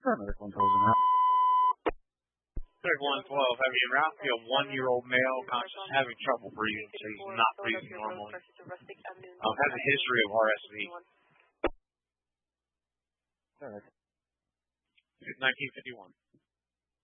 Paramedic 1,000 out. Third 112, having a route a 1-year-old male conscious having trouble breathing, so he's not breathing normally. Has a history of RSV. 1951.